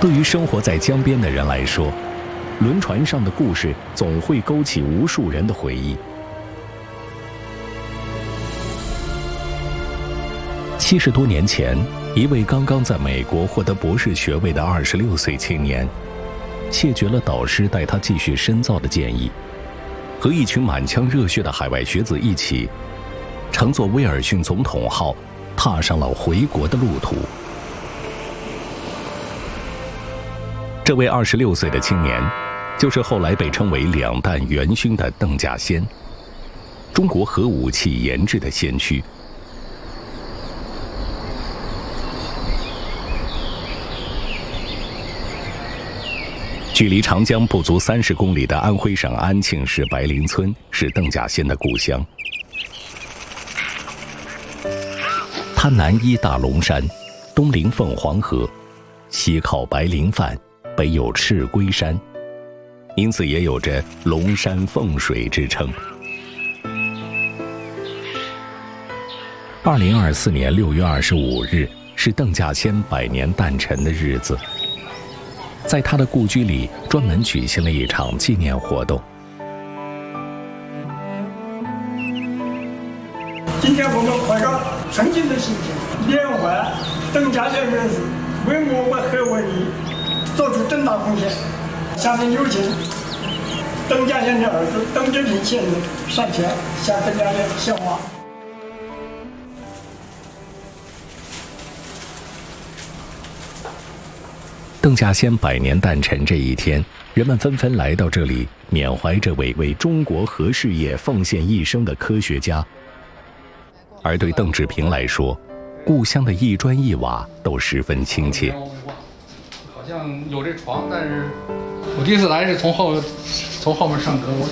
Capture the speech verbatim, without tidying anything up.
对于生活在江边的人来说，轮船上的故事总会勾起无数人的回忆。七十多年前，一位刚刚在美国获得博士学位的二十六岁青年，谢绝了导师带他继续深造的建议，和一群满腔热血的海外学子一起，乘坐威尔逊总统号，踏上了回国的路途。这位二十六岁的青年，就是后来被称为两弹元勋的邓稼先，中国核武器研制的先驱。距离长江不足三十公里的安徽省安庆市白林村是邓稼先的故乡。它南依大龙山，东临凤凰河，西靠白林泛，北有赤龟山，因此也有着龙山凤水之称。二零二四年六月二十五日是邓稼先百年诞辰的日子，在他的故居里专门举行了一场纪念活动。 今天我们怀着纯净的心情，缅怀邓稼先人士为我国核威力做出重大贡献。下面有请邓稼先的儿子邓志平先生上前向邓稼先献花。 邓稼先百年诞辰这一天，人们纷纷来到这里缅怀这位为中国核事业奉献一生的科学家。而对邓志平来说，故乡的一砖一瓦都十分亲切。 好像有这床，但是我第一次来是从后从后面上车。